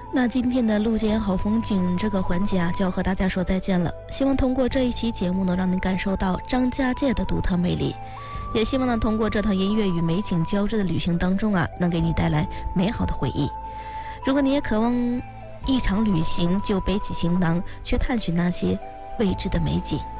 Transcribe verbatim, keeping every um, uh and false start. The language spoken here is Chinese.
那今天的路见好风景这个环节啊，就要和大家说再见了。希望通过这一期节目能让您感受到张家界的独特魅力，也希望呢通过这趟音乐与美景交织的旅行当中啊，能给你带来美好的回忆。如果你也渴望一场旅行，就背起行囊去探寻那些未知的美景。